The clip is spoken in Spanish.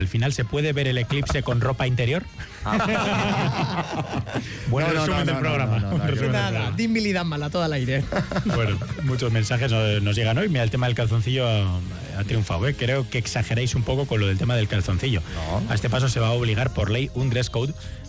Al final, ¿se puede ver el eclipse con ropa interior? Buen resumen del programa. Nada, dimbilidad mala, todo al aire. Bueno, muchos mensajes nos llegan hoy. Mira, el tema del calzoncillo ha triunfado, ¿eh? Creo que exageráis un poco con lo del tema del calzoncillo. A este paso se va a obligar por ley un dress code